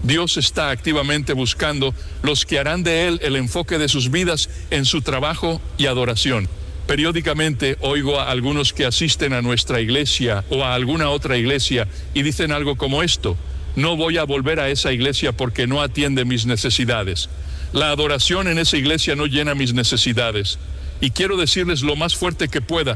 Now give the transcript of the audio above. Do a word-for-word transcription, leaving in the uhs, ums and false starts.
Dios está activamente buscando los que harán de Él el enfoque de sus vidas en su trabajo y adoración. Periódicamente oigo a algunos que asisten a nuestra iglesia o a alguna otra iglesia y dicen algo como esto: no voy a volver a esa iglesia porque no atiende mis necesidades. La adoración en esa iglesia no llena mis necesidades. Y quiero decirles lo más fuerte que pueda: